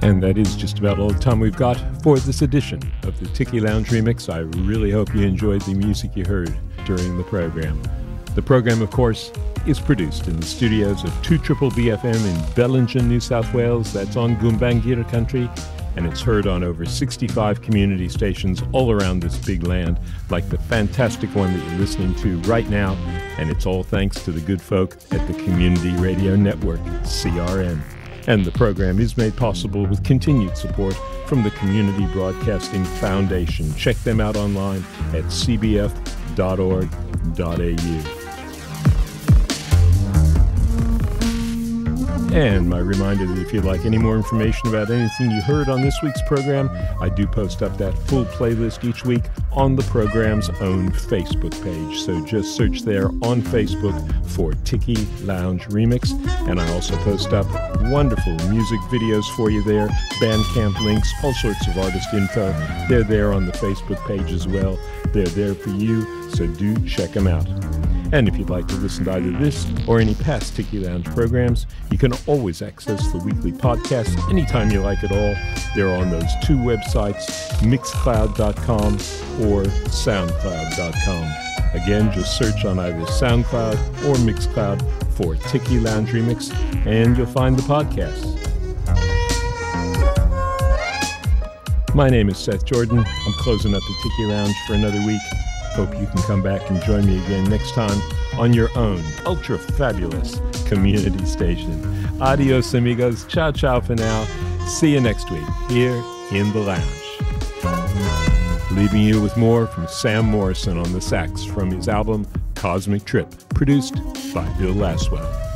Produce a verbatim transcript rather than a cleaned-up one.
And that is just about all the time we've got for this edition of the Tiki Lounge Remix. I really hope you enjoyed the music you heard during the program. The program, of course, is produced in the studios of two triple B F M in Bellingen, New South Wales. That's on Gumbaynggirr country, and it's heard on over sixty-five community stations all around this big land, like the fantastic one that you're listening to right now. And it's all thanks to the good folk at the Community Radio Network, C R N. And the program is made possible with continued support from the Community Broadcasting Foundation. Check them out online at c b f dot org dot a u. And my reminder that if you'd like any more information about anything you heard on this week's program, I do post up that full playlist each week on the program's own Facebook page. So just search there on Facebook for Tiki Lounge Remix. And I also post up wonderful music videos for you there, Bandcamp links, all sorts of artist info. They're there on the Facebook page as well. They're there for you, so do check them out. And if you'd like to listen to either this or any past Tiki Lounge programs, you can always access the weekly podcasts anytime you like at all. They're on those two websites, mixcloud dot com or soundcloud dot com. Again, just search on either SoundCloud or Mixcloud for Tiki Lounge Remix, and you'll find the podcast. My name is Seth Jordan. I'm closing up the Tiki Lounge for another week. Hope you can come back and join me again next time on your own ultra fabulous community station. Adios, amigos. Ciao, ciao for now. See you next week here in the lounge. Leaving you with more from Sam Morrison on the sax from his album Cosmic Trip, produced by Bill Laswell.